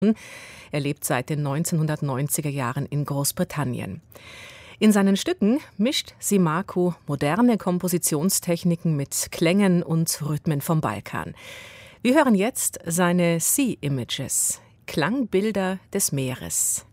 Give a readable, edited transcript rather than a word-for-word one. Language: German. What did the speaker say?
Er lebt seit den 1990er Jahren in Großbritannien. In seinen Stücken mischt Simaku moderne Kompositionstechniken mit Klängen und Rhythmen vom Balkan. Wir hören jetzt seine Sea Images, Klangbilder des Meeres.